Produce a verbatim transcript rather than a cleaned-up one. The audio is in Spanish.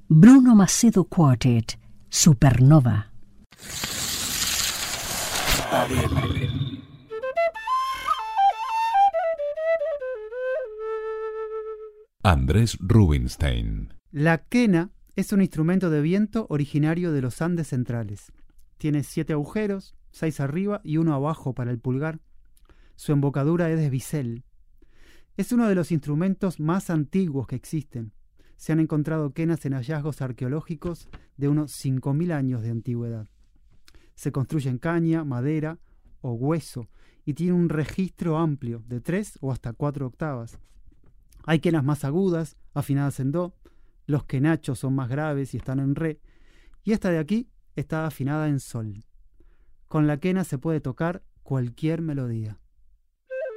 Bruno Macedo Quartet, Supernova. Andrés Rubinstein. La quena es un instrumento de viento originario de los Andes centrales. Tiene siete agujeros, seis arriba y uno abajo para el pulgar. Su embocadura es de bisel. Es uno de los instrumentos más antiguos que existen. Se han encontrado quenas en hallazgos arqueológicos de unos cinco mil años de antigüedad. Se construye en caña, madera o hueso y tiene un registro amplio de tres o hasta cuatro octavas. Hay quenas más agudas, afinadas en do, los quenachos son más graves y están en re, y esta de aquí está afinada en sol. Con la quena se puede tocar cualquier melodía.